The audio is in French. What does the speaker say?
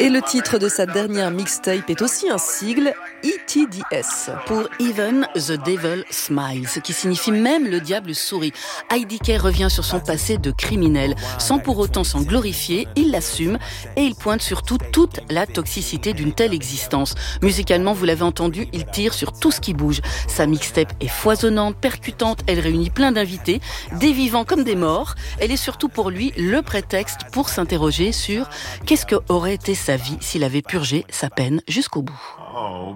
Et le titre de sa dernière mixtape est aussi un sigle, ETDS. Pour Even the Devil Smiles, qui signifie même le diable sourit. IDK revient sur son passé de criminel. Sans pour autant s'en glorifier, il l'assume et il pointe surtout toute la toxicité d'une telle existence. Musicalement, vous l'avez entendu, il tire sur tout ce qui bouge. Sa mixtape est foisonnante, percutante, elle réunit plein d'invités, des vivants comme des morts. Elle est surtout pour lui le prétexte pour s'interroger sur qu'est-ce qu'aurait été sa vie s'il avait purgé sa peine jusqu'au bout.